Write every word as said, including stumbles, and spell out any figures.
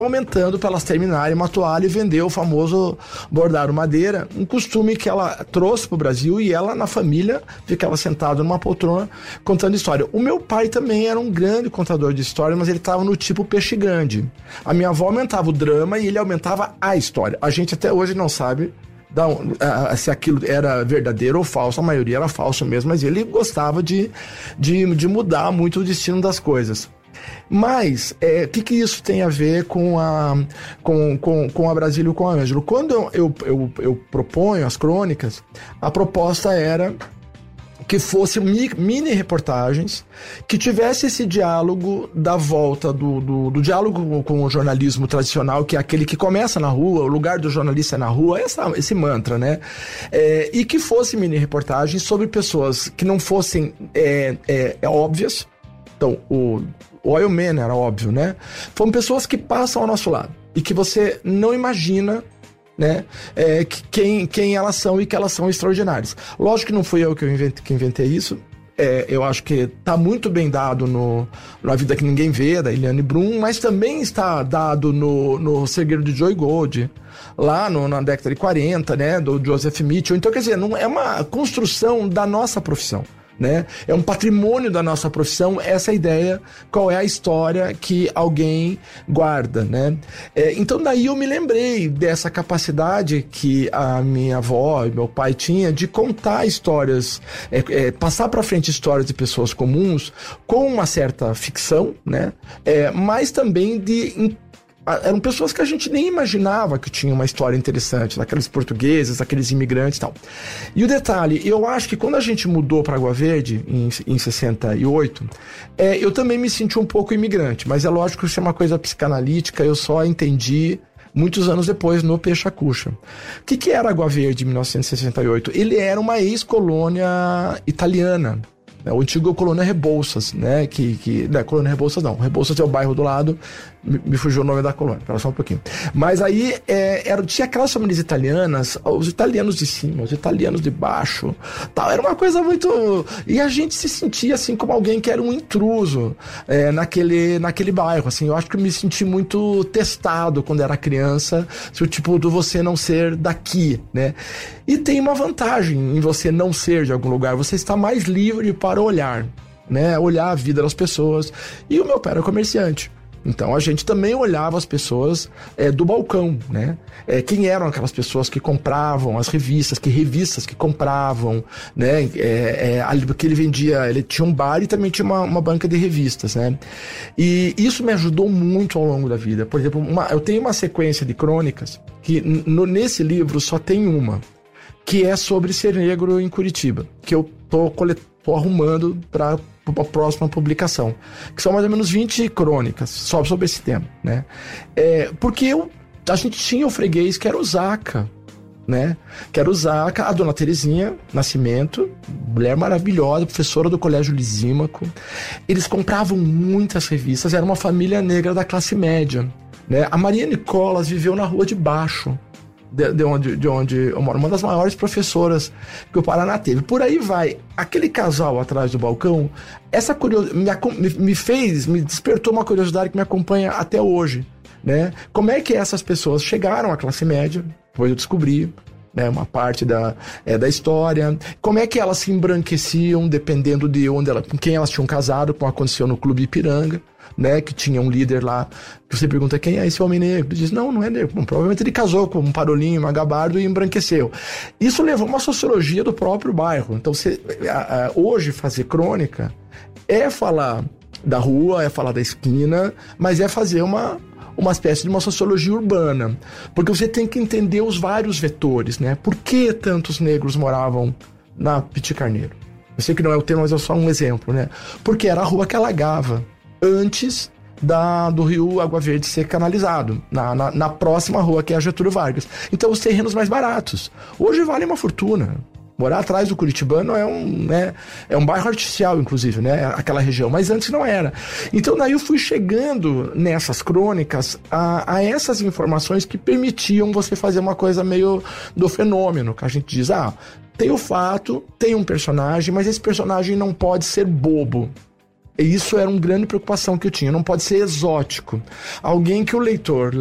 aumentando para elas terminarem uma toalha e vender o famoso bordado madeira, um costume que ela trouxe para o Brasil e ela na família ficava sentada numa poltrona contando história. O meu pai também era um grande contador de história, mas ele estava no tipo peixe grande. A minha avó aumentava o drama e ele aumentava a história. A gente até hoje não sabe da, uh, se aquilo era verdadeiro ou falso, a maioria era falso mesmo, mas ele gostava de, de, de mudar muito o destino das coisas. Mas, o é, que, que isso tem a ver com a, com, com, com a Brasília e com a Ângelo? Quando eu, eu, eu, eu proponho as crônicas, a proposta era que fossem mini reportagens, que tivesse esse diálogo da volta do, do, do diálogo com o jornalismo tradicional, que é aquele que começa na rua, o lugar do jornalista é na rua, essa, esse mantra, né? É, e que fosse mini reportagens sobre pessoas que não fossem é, é, é óbvias. Então, o O Oil Man era óbvio, né? Foram pessoas que passam ao nosso lado e que você não imagina, né? É, que, quem, quem elas são e que elas são extraordinárias. Lógico que não fui eu que, eu inventei, que inventei isso. É, eu acho que está muito bem dado no, no A Vida Que Ninguém Vê, da Eliane Brum, mas também está dado no, no Segredo de Joy Gold, lá no, na década de quarenta, né? Do Joseph Mitchell. Então, quer dizer, não, é uma construção da nossa profissão. Né? É um patrimônio da nossa profissão essa ideia, qual é a história que alguém guarda, né? É, então daí eu me lembrei dessa capacidade que a minha avó e meu pai tinha de contar histórias, é, é, passar para frente histórias de pessoas comuns com uma certa ficção, né? É, mas também de eram pessoas que a gente nem imaginava que tinham uma história interessante, daqueles portugueses, aqueles imigrantes e tal. E o detalhe, eu acho que quando a gente mudou para Água Verde, em, em sessenta e oito, é, eu também me senti um pouco imigrante, mas é lógico que isso é uma coisa psicanalítica, eu só entendi muitos anos depois no Peixe Cucha. O que, que era Água Verde em mil novecentos e sessenta e oito? Ele era uma ex-colônia italiana, o antigo Colônia Rebouças, né, que, que, não, Colônia Rebouças não, Rebouças é o bairro do lado, me, me fugiu o nome da colônia, espera só um pouquinho. Mas aí, é, era, tinha aquelas famílias italianas, os italianos de cima, os italianos de baixo, tal, era uma coisa muito... E a gente se sentia, assim, como alguém que era um intruso é, naquele, naquele bairro, assim, eu acho que eu me senti muito testado quando era criança, se o tipo do você não ser daqui, né. E tem uma vantagem em você não ser de algum lugar, você está mais livre para olhar, né? Olhar a vida das pessoas. E o meu pai era comerciante. Então a gente também olhava as pessoas é, do balcão, né? É, quem eram aquelas pessoas que compravam as revistas, que revistas que compravam, né? É, é, porque ele vendia, ele tinha um bar e também tinha uma, uma banca de revistas, né? E isso me ajudou muito ao longo da vida. Por exemplo, uma, eu tenho uma sequência de crônicas que no, nesse livro só tem uma, que é sobre ser negro em Curitiba, que eu tô coletando, tô arrumando para a próxima publicação, que são mais ou menos vinte crônicas só sobre esse tema, né? É, porque eu, a gente tinha o freguês que era o Zaca, né? Que era o Zaca, a dona Terezinha Nascimento, mulher maravilhosa, professora do Colégio Lisímaco. Eles compravam muitas revistas, era uma família negra da classe média, né? A Maria Nicolas viveu na rua de baixo, De, de, onde, de onde eu moro, uma das maiores professoras que o Paraná teve. Por aí vai. Aquele casal atrás do balcão, essa curiosidade me, me fez, me despertou uma curiosidade que me acompanha até hoje, né? Como é que essas pessoas chegaram à classe média? Depois eu descobri, né, uma parte da, é, da história. Como é que elas se embranqueciam dependendo de onde ela, com quem elas tinham casado, como aconteceu no Clube Ipiranga, né, que tinha um líder lá, que você pergunta quem é esse homem negro, ele diz, não, não é negro. Bom, provavelmente ele casou com um parolinho, um gabardo e embranqueceu. Isso levou uma sociologia do próprio bairro. Então você, a, a, hoje fazer crônica é falar da rua, é falar da esquina, mas é fazer uma, uma espécie de uma sociologia urbana, porque você tem que entender os vários vetores, né? Por que tantos negros moravam na Petit Carneiro? Eu sei que não é o tema, mas é só um exemplo, né? Porque era a rua que alagava antes da, do rio Água Verde ser canalizado, na, na, na próxima rua, que é a Getúlio Vargas. Então os terrenos mais baratos hoje valem uma fortuna. Morar atrás do Curitibano é um, né, é um bairro artificial, inclusive, né, aquela região, mas antes não era. Então daí eu fui chegando nessas crônicas a, a essas informações que permitiam você fazer uma coisa meio do fenômeno, que a gente diz, ah, tem o fato, tem um personagem, mas esse personagem não pode ser bobo. E isso era uma grande preocupação que eu tinha. Não pode ser exótico. Alguém que o leitor